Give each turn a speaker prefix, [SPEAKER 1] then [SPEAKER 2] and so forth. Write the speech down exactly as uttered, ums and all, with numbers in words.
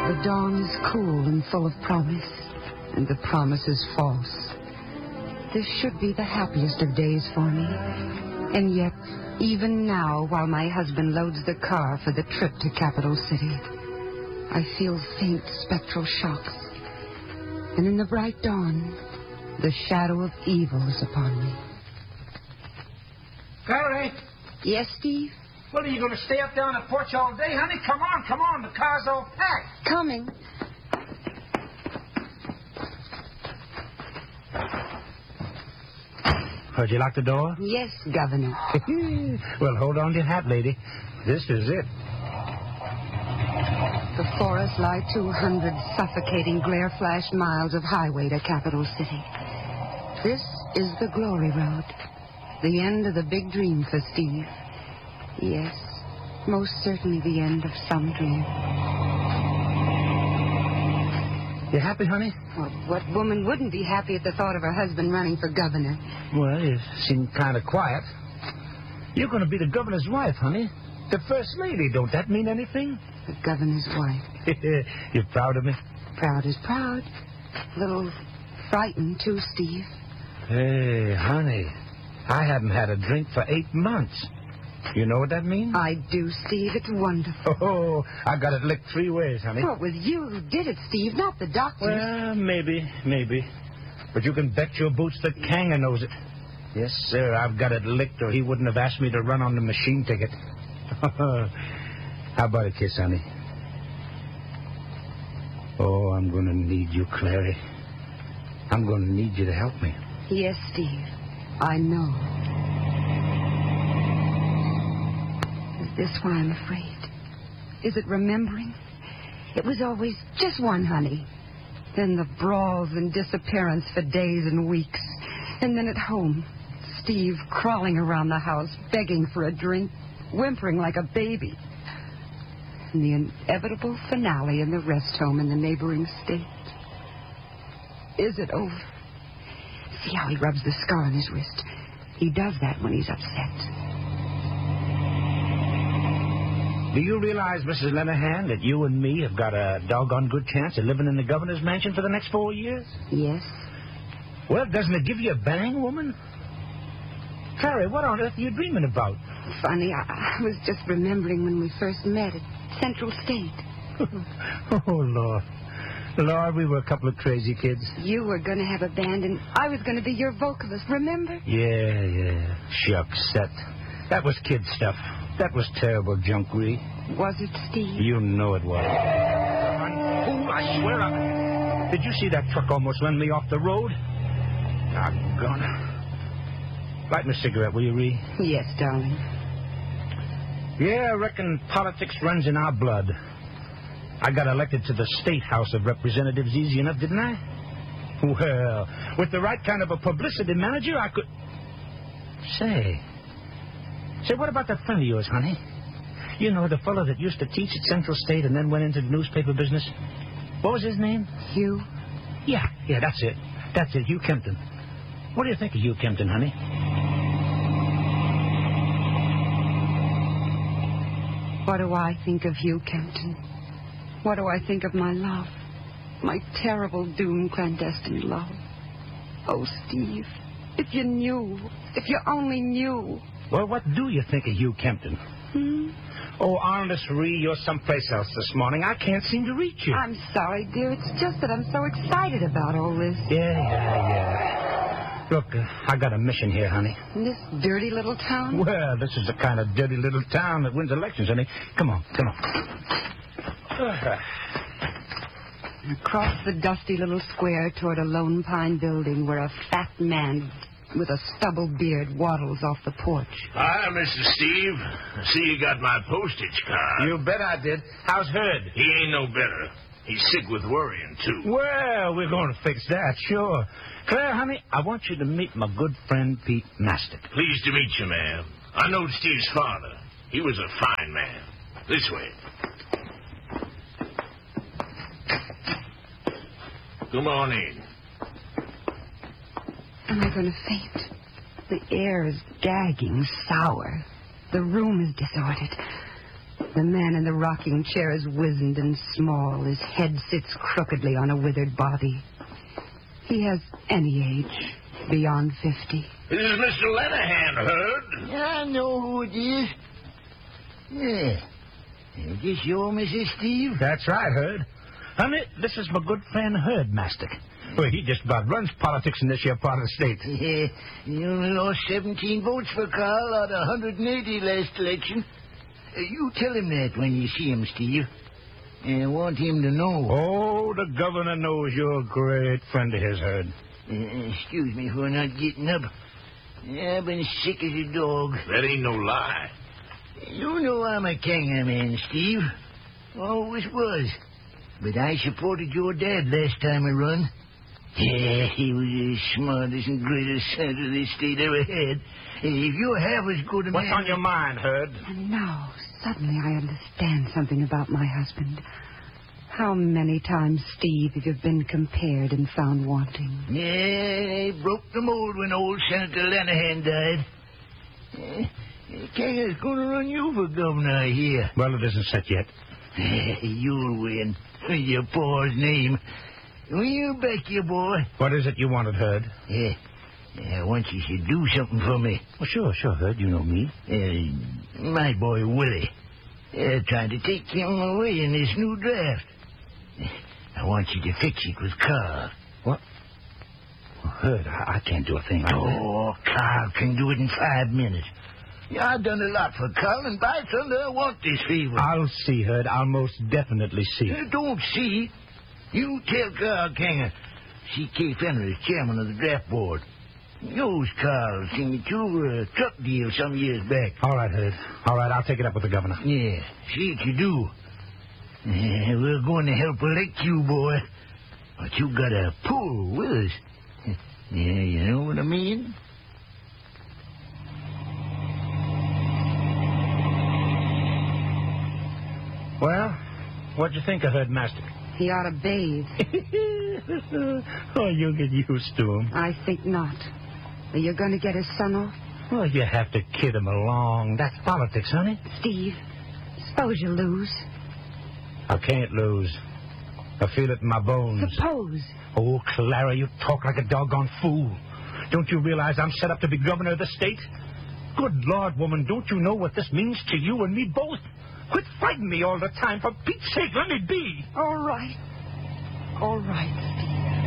[SPEAKER 1] The dawn is cool and full of promise, and the promise is false. This should be the happiest of days for me. And yet, even now, while my husband loads the car for the trip to Capital City, I feel faint spectral shocks. And in the bright dawn, the shadow of evil is upon me.
[SPEAKER 2] Carrie?
[SPEAKER 1] Yes, Steve?
[SPEAKER 2] What, are you going to stay up there on the porch all day, honey? Come on, come on. The car's all packed.
[SPEAKER 1] Coming.
[SPEAKER 3] Heard you lock the door?
[SPEAKER 1] Yes, Governor.
[SPEAKER 3] Well, hold on to your hat, lady. This is it.
[SPEAKER 1] Before us lie two hundred suffocating, glare-flashed miles of highway to Capital City. This is the Glory Road. The end of the big dream for Steve. Yes, most certainly the end of some dream.
[SPEAKER 3] You happy, honey?
[SPEAKER 1] Well, what woman wouldn't be happy at the thought of her husband running for governor?
[SPEAKER 3] Well, you seem kind of quiet. You're going to be the governor's wife, honey. The first lady. Don't that mean anything?
[SPEAKER 1] The governor's wife.
[SPEAKER 3] You're proud of me?
[SPEAKER 1] Proud as proud. A little frightened, too, Steve.
[SPEAKER 3] Hey, honey, I haven't had a drink for eight months. You know what that means?
[SPEAKER 1] I do, Steve. It's wonderful.
[SPEAKER 3] Oh, I got it licked three ways, honey.
[SPEAKER 1] Well, it was you who did it, Steve, not the doctor.
[SPEAKER 3] Well, maybe, maybe. But you can bet your boots that Kanga knows it. Yes, sir, I've got it licked, or he wouldn't have asked me to run on the machine ticket. How about a kiss, honey? Oh, I'm going to need you, Clary. I'm going to need you to help me.
[SPEAKER 1] Yes, Steve. I know. Is this why I'm afraid? Is it remembering? It was always just one, honey. Then the brawls and disappearance for days and weeks. And then at home, Steve crawling around the house, begging for a drink, whimpering like a baby. And the inevitable finale in the rest home in the neighboring state. Is it over? See how he rubs the scar on his wrist. He does that when he's upset.
[SPEAKER 3] Do you realize, Missus Lenahan, that you and me have got a doggone good chance of living in the governor's mansion for the next four years?
[SPEAKER 1] Yes.
[SPEAKER 3] Well, doesn't it give you a bang, woman? Clary, what on earth are you dreaming about?
[SPEAKER 1] Funny, I, I was just remembering when we first met at Central State.
[SPEAKER 3] Oh, Lord. Lord, we were a couple of crazy kids.
[SPEAKER 1] You were going to have a band, and I was going to be your vocalist, remember?
[SPEAKER 3] Yeah, yeah. Shucks, that, that was kid stuff. That was terrible junkery.
[SPEAKER 1] Was it, Steve?
[SPEAKER 3] You know it was. Oh, I swear I... Did you see that truck almost run me off the road? Doggone it. Light me a cigarette, will you, Ree?
[SPEAKER 1] Yes, darling.
[SPEAKER 3] Yeah, I reckon politics runs in our blood. I got elected to the State House of Representatives easy enough, didn't I? Well, with the right kind of a publicity manager, I could... Say... Say, what about that friend of yours, honey? You know, the fellow that used to teach at Central State and then went into the newspaper business. What was his name?
[SPEAKER 1] Hugh?
[SPEAKER 3] Yeah, yeah, that's it. That's it, Hugh Kempton. What do you think of Hugh Kempton, honey?
[SPEAKER 1] What do I think of Hugh Kempton? What do I think of my love? My terrible, doomed, clandestine love. Oh, Steve, if you knew, if you only knew...
[SPEAKER 3] Well, what do you think of Hugh Kempton?
[SPEAKER 1] Hmm?
[SPEAKER 3] Oh, honest, Ree, you're someplace else this morning. I can't seem to reach you.
[SPEAKER 1] I'm sorry, dear. It's just that I'm so excited about all this.
[SPEAKER 3] Yeah, yeah, yeah. Look, uh, I got a mission here, honey.
[SPEAKER 1] In this dirty little town?
[SPEAKER 3] Well, this is the kind of dirty little town that wins elections, honey. Come on, come on.
[SPEAKER 1] Across the dusty little square toward a Lone Pine building where a fat man with a stubble beard waddles off the porch.
[SPEAKER 4] Hi, Mister Steve. I see you got my postage card.
[SPEAKER 3] You bet I did. How's Herd?
[SPEAKER 4] He ain't no better. He's sick with worrying, too.
[SPEAKER 3] Well, we're going to fix that, sure. Claire, honey, I want you to meet my good friend Pete Mastick.
[SPEAKER 4] Pleased to meet you, ma'am. I know Steve's father. He was a fine man. This way. Come on in.
[SPEAKER 1] Am I going to faint? The air is gagging, sour. The room is disordered. The man in the rocking chair is wizened and small. His head sits crookedly on a withered body. He has any age beyond fifty.
[SPEAKER 4] This is Mister Lenahan, Herd.
[SPEAKER 5] I know who it is. Yeah. Is this your Missus Steve?
[SPEAKER 3] That's right, Herd. Honey, this is my good friend Herd Mastick. Well, he just about runs politics in this here part of the state.
[SPEAKER 5] Yeah. You only lost seventeen votes for Carl out of one hundred eighty last election. Uh, you tell him that when you see him, Steve. I want him to know.
[SPEAKER 3] Oh, the governor knows you're a great friend of his, Herd.
[SPEAKER 5] Uh, excuse me for not getting up. I've been sick as a dog.
[SPEAKER 4] That ain't no lie.
[SPEAKER 5] You know I'm a Kanger man, Steve. Always was. But I supported your dad last time I run. Yeah, he was the smartest and greatest senator this state ever had. If you're half as good a man...
[SPEAKER 3] What's on your mind, Herd?
[SPEAKER 1] And now, suddenly I understand something about my husband. How many times, Steve, have you been compared and found wanting?
[SPEAKER 5] Yeah, they broke the mold when old Senator Lenahan died. Yeah, Kanger's going to run you for governor, I hear.
[SPEAKER 3] Well, it isn't set yet.
[SPEAKER 5] You'll win. Your pa's name. Will you back your boy?
[SPEAKER 3] What is it you wanted, Herd?
[SPEAKER 5] Yeah. yeah. I want you to do something for me.
[SPEAKER 3] Well, sure, sure, Herd. You know me.
[SPEAKER 5] Uh, my boy, Willie. They're trying to take him away in this new draft. I want you to fix it with Carl.
[SPEAKER 3] What? Well, Herd, I, I can't do a thing like that.
[SPEAKER 5] Oh, Carl can do it in five minutes. Yeah, I've done a lot for Carl, and by thunder, I want this favor.
[SPEAKER 3] I'll see, Herd. I'll most definitely see.
[SPEAKER 5] Uh, don't see. You tell Carl Kanger. C K Fenner is chairman of the draft board. Knows Carl seen me to a truck deal some years back.
[SPEAKER 3] All right, Herd. All right, I'll take it up with the governor.
[SPEAKER 5] Yeah, see what you do. Uh, we're going to help elect you, boy. But you got to pull with us. Yeah, you know what I mean?
[SPEAKER 3] Well, what'd you think of Herd Mastick?
[SPEAKER 1] He ought to bathe.
[SPEAKER 3] Oh, you'll get used to him.
[SPEAKER 1] I think not. Are you going to get his son off?
[SPEAKER 3] Well, you have to kid him along. That's politics, honey.
[SPEAKER 1] Steve, suppose you lose.
[SPEAKER 3] I can't lose. I feel it in my bones.
[SPEAKER 1] Suppose.
[SPEAKER 3] Oh, Clara, you talk like a doggone fool. Don't you realize I'm set up to be governor of the state? Good Lord, woman, don't you know what this means to you and me both? Quit fighting me all the time. For Pete's sake, let me be.
[SPEAKER 1] All right. All right,